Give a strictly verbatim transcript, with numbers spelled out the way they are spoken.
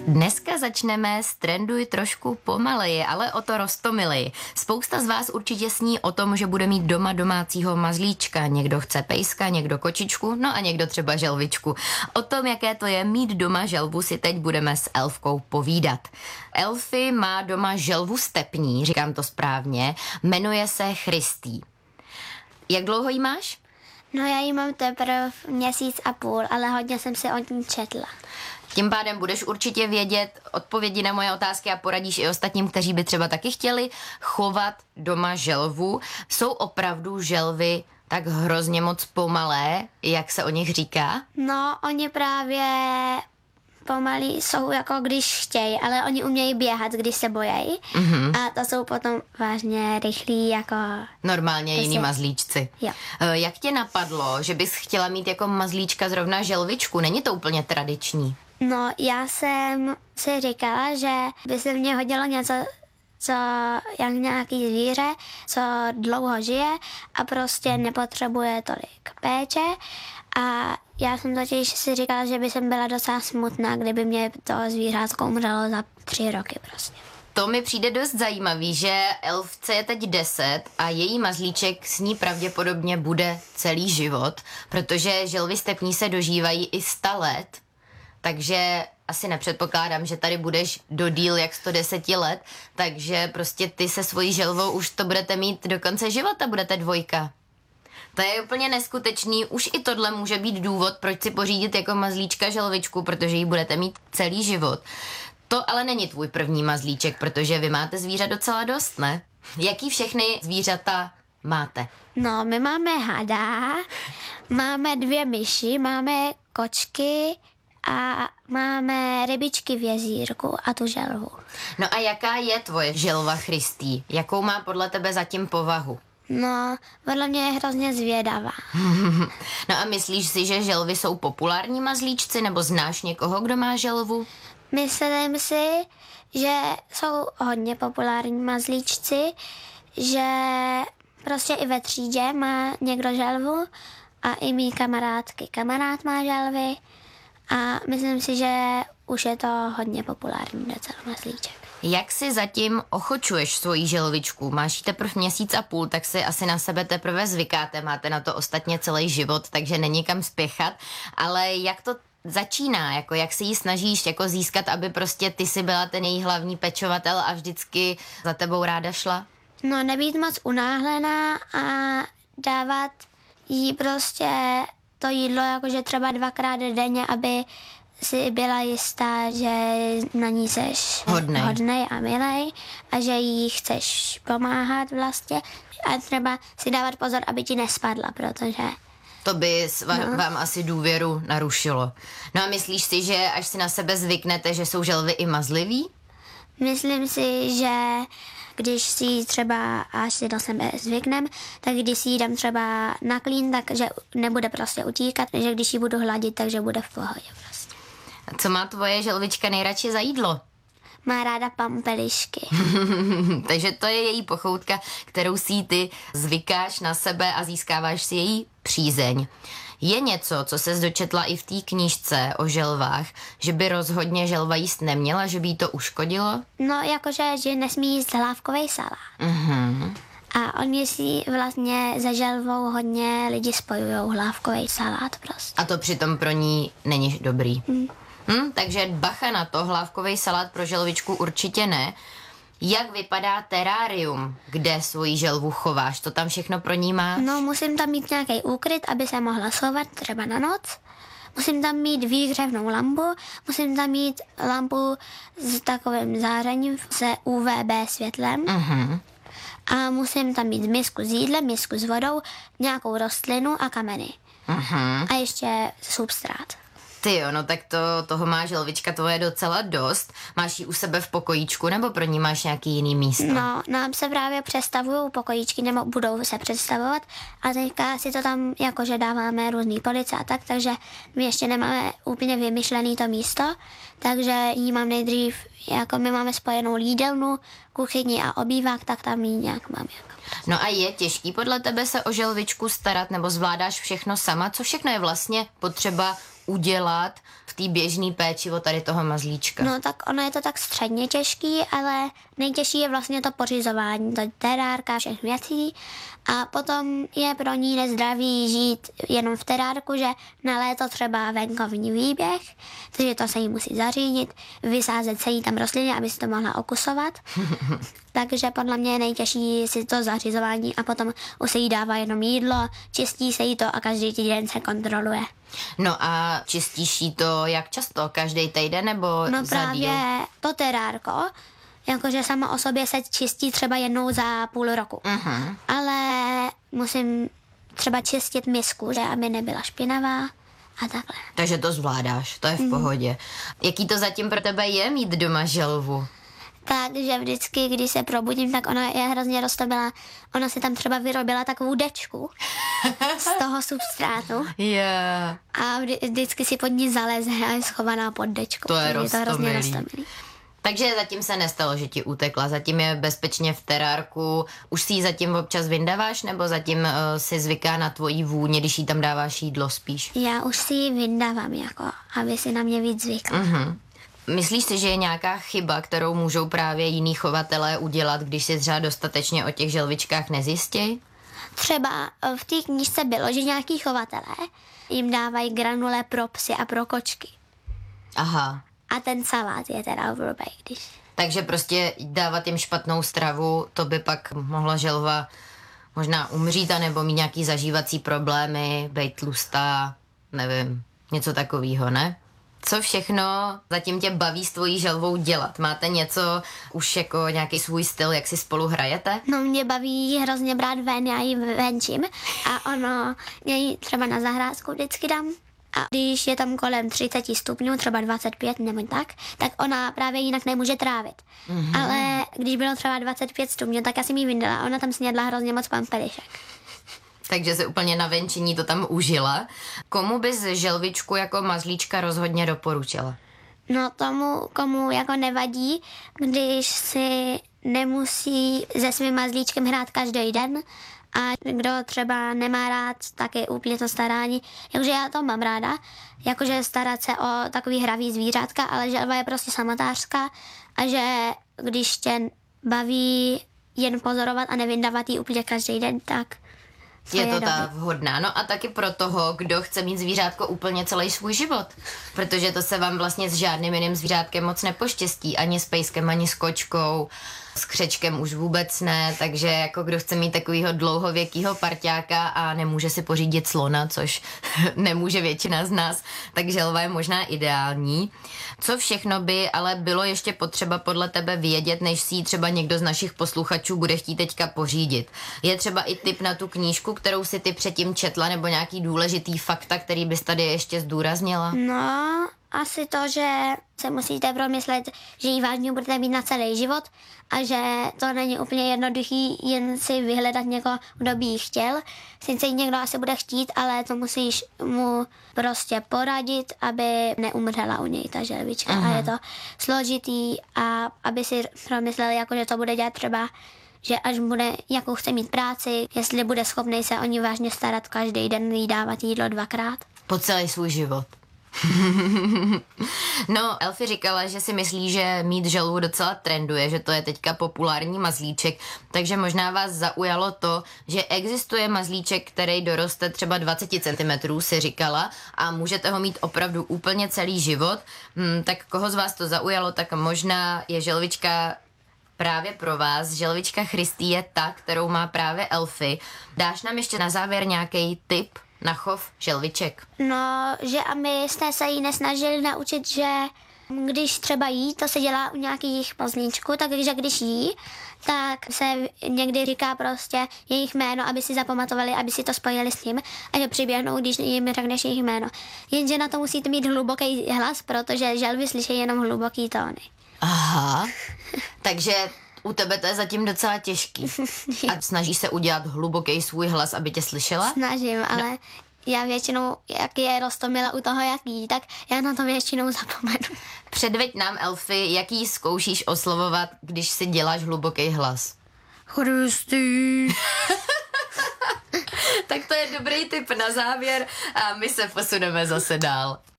Dneska začneme s Trenduj trošku pomaleji, ale o to roztomileji. Spousta z vás určitě sní o tom, že bude mít doma domácího mazlíčka. Někdo chce pejska, někdo kočičku, no a někdo třeba želvičku. O tom, jaké to je mít doma želvu, si teď budeme s Elfkou povídat. Elfy má doma želvu stepní, říkám to správně, jmenuje se Christy. Jak dlouho jí máš? No já ji mám teprve měsíc a půl, ale hodně jsem si o ní četla. Tím pádem budeš určitě vědět odpovědi na moje otázky a poradíš i ostatním, kteří by třeba taky chtěli chovat doma želvu. Jsou opravdu želvy tak hrozně moc pomalé, jak se o nich říká? No, oni právě pomalí jsou jako když chtějí, ale oni umějí běhat, když se bojejí. Mm-hmm. A to jsou potom vážně rychlí jako... Normálně Prostě... jiní mazlíčci. Jo. Jak tě napadlo, že bys chtěla mít jako mazlíčka zrovna želvičku? Není to úplně tradiční? No, já jsem si říkala, že by se mně hodilo něco, co jak nějaký zvíře, co dlouho žije a prostě nepotřebuje tolik péče. A já jsem totiž si říkala, že by jsem byla docela smutná, kdyby mě to zvířátko umřelo za tři roky prostě. To mi přijde dost zajímavý, že Elfce je teď deset a její mazlíček s ní pravděpodobně bude celý život, protože želvy stepní se dožívají i sto let, takže asi nepředpokládám, že tady budeš do díl jak sto deset let, takže prostě ty se svojí želvou už to budete mít do konce života, budete dvojka. To je úplně neskutečný, už i tohle může být důvod, proč si pořídit jako mazlíčka želvičku, protože ji budete mít celý život. To ale není tvůj první mazlíček, protože vy máte zvířat docela dost, ne? Jaký všechny zvířata máte? No, my máme hada, máme dvě myši, máme kočky a máme rybičky v jezírku a tu želvu. No a jaká je tvoje želva Christy? Jakou má podle tebe zatím povahu? No, podle mě je hrozně zvědavá. No a myslíš si, že želvy jsou populární mazlíčci, nebo znáš někoho, kdo má želvu? Myslím si, že jsou hodně populární mazlíčci, že prostě i ve třídě má někdo želvu a i mý kamarádky kamarád má želvy a myslím si, že už je to hodně populární docela mazlíček. Jak si zatím ochočuješ svoji želvičku? Máš ji teprve měsíc a půl, tak si asi na sebe teprve zvykáte, máte na to ostatně celý život, takže není kam spěchat, ale jak to začíná, jako jak se jí snažíš jako získat, aby prostě ty si byla ten její hlavní pečovatel a vždycky za tebou ráda šla? No, nebýt moc unáhlená a dávat jí prostě to jídlo jakože třeba dvakrát denně, aby si byla jistá, že na ní seš hodnej, hodnej a milej a že jí chceš pomáhat vlastně a třeba si dávat pozor, aby ti nespadla, protože... To by vám, no. vám asi důvěru narušilo. No a myslíš si, že až si na sebe zvyknete, že jsou želvy i mazliví? Myslím si, že když si třeba až si do sebe zvyknem, tak když si ji dám třeba na klín, takže nebude prostě utíkat, že když ji budu hladit, takže bude v pohodě prostě. A co má tvoje želvička nejradši za jídlo? Má ráda pampelišky. Takže to je její pochoutka, kterou si ty zvykáš na sebe a získáváš si její přízeň. Je něco, co ses dočetla i v té knížce o želvách, že by rozhodně želva jíst neměla, že by jí to uškodilo? No, jakože, že nesmí jíst hlávkovej salát. Mhm. A oni si vlastně za želvou hodně lidi spojujou hlávkovej salát prostě. A to přitom pro ní není dobrý. Hmm. Hm, takže bacha na to, hlávkovej salát pro želvičku určitě ne. Jak vypadá terárium, kde svoji želvu chováš? To tam všechno pro ní máš? No, musím tam mít nějaký úkryt, aby se mohla schovat třeba na noc. Musím tam mít výhřevnou lampu, musím tam mít lampu s takovým zářením se U V B světlem. Uh-huh. A musím tam mít misku s jídlem, misku s vodou, nějakou rostlinu a kameny. Uh-huh. A ještě substrát. Ty jo, no tak to, toho má želvička tvoje docela dost. Máš ji u sebe v pokojíčku, nebo pro ní máš nějaký jiný místo? No, nám se právě přestavují pokojíčky, nebo budou se představovat a teďka si to tam jakože dáváme různý police a tak, takže my ještě nemáme úplně vymyšlený to místo, takže jí mám nejdřív, jako my máme spojenou jídelnu, kuchyni a obývák, tak tam jí nějak mám jako. No a je těžký podle tebe se o želvičku starat, nebo zvládáš všechno sama? Co všechno je vlastně potřeba udělat v té běžné péči o tady toho mazlíčka? No tak ono je to tak středně těžký, ale nejtěžší je vlastně to pořizování, to terárka, všech věcí. A potom je pro ní nezdravý žít jenom v terárku, že na léto třeba venkovní výběh, takže to se jí musí zařídit, vysázet se jí tam rostliny, aby si to mohla okusovat. Takže podle mě je nejtěžší si to zařizování a potom už se jí dává jenom jídlo, čistí se jí to a každý den se kontroluje. No a čistíš jí to jak často? Každý týden nebo No za právě díl? to terárko, jakože sama o sobě se čistí třeba jednou za půl roku. Uh-huh. Ale musím třeba čistit misku, že aby nebyla špinavá a takhle. Takže to zvládáš, to je v Mhm. pohodě. Jaký to zatím pro tebe je mít doma želvu? Takže vždycky, když se probudím, tak ona je hrozně roztomilá. Ona si tam třeba vyrobila takovou dečku z toho substrátu Yeah. a vždy, vždycky si pod ní zaleze a je schovaná pod dečkou. To je takže to hrozně roztomilý. roztomilý. Takže zatím se nestalo, že ti utekla, zatím je bezpečně v terárku. Už si ji zatím občas vyndáváš, nebo zatím uh, si zvyká na tvoji vůni, když jí tam dáváš jídlo spíš? Já už si ji vyndávám, jako, aby si na mě víc zvykla. Uh-huh. Myslíš si, že je nějaká chyba, kterou můžou právě jiní chovatelé udělat, když si třeba dostatečně o těch želvičkách nezjistějí? Třeba v té knížce bylo, že nějaký chovatelé jim dávají granule pro psy a pro kočky. Aha. A ten salát je teda blbej, když... Takže prostě dávat jim špatnou stravu, to by pak mohla želva možná umřít, nebo mít nějaký zažívací problémy, být tlustá, nevím, něco takového, ne? Co všechno zatím tě baví s tvojí želvou dělat? Máte něco, už jako nějaký svůj styl, jak si spolu hrajete? No mě baví hrozně brát ven, já ji venčím a ono, já ji třeba na zahrádku vždycky dám. A když je tam kolem třicet stupňů, třeba dvacet pět nebo tak, tak ona právě jinak nemůže trávit. Mm-hmm. Ale když bylo třeba dvacet pět stupňů, tak já jsem jí vyndala a ona tam snědla hrozně moc pampelišek. Takže se úplně na venčení to tam užila. Komu bys želvičku jako mazlíčka rozhodně doporučila? No tomu, komu jako nevadí, když si nemusí se svým mazlíčkem hrát každý den a kdo třeba nemá rád taky úplně to starání, jakože já to mám ráda, jakože starat se o takový hravý zvířátka, ale želva je prostě samotářská a že když tě baví jen pozorovat a nevyndávat jí úplně každý den, tak Je to dobrý. ta vhodná. No a taky pro toho, kdo chce mít zvířátko úplně celý svůj život. Protože to se vám vlastně s žádným jiným zvířátkem moc nepoštěstí. Ani s pejskem, ani s kočkou. S křečkem už vůbec ne. Takže jako kdo chce mít takovýho dlouhověkýho parťáka a nemůže si pořídit slona, což nemůže většina z nás, tak želva je možná ideální. Co všechno by ale bylo ještě potřeba podle tebe vědět, než si ji třeba někdo z našich posluchačů bude chtít teďka pořídit? Je třeba i tip na tu knížku, kterou si ty předtím četla, nebo nějaký důležitý fakta, který bys tady ještě zdůraznila? No, asi to, že se musíte promyslet, že ji vážně budete mít na celý život a že to není úplně jednoduchý jen si vyhledat někoho, kdo by ji chtěl. Sice ji někdo asi bude chtít, ale to musíš mu prostě poradit, aby neumřela u něj ta želvička. Aha. A je to složitý a aby si promyslel, jako že to bude dělat třeba, že až bude, jakou chce mít práci, jestli bude schopný se o ní vážně starat každý den, jí dávat jídlo dvakrát. Po celý svůj život. No, Elfie říkala, že si myslí, že mít želvu docela trenduje, že to je teďka populární mazlíček, takže možná vás zaujalo to, že existuje mazlíček, který doroste třeba dvacet centimetrů, si říkala, a můžete ho mít opravdu úplně celý život. Hm, tak koho z vás to zaujalo, tak možná je želvička právě pro vás. Želvička Christy je ta, kterou má právě Elfie. Dáš nám ještě na závěr nějaký tip na chov želviček? No, že a my jsme se jí nesnažili naučit, že když třeba jí, to se dělá u nějakých mazlíčků, takže když jí, tak se někdy říká prostě jejich jméno, aby si zapamatovali, aby si to spojili s ním a že přiběhnou, když jim řekneš jejich jméno. Jenže na to musíte mít hluboký hlas, protože želvy slyší jenom hluboký tóny. Aha, takže u tebe to je zatím docela těžký. A snažíš se udělat hluboký svůj hlas, aby tě slyšela? Snažím, ale no. Já většinou, jak je roztomila u toho, jak jí, tak já na to většinou zapomenu. Předveď nám, Elfie, jaký zkoušíš oslovovat, když si děláš hluboký hlas. Christy. Tak to je dobrý tip na závěr a my se posuneme zase dál.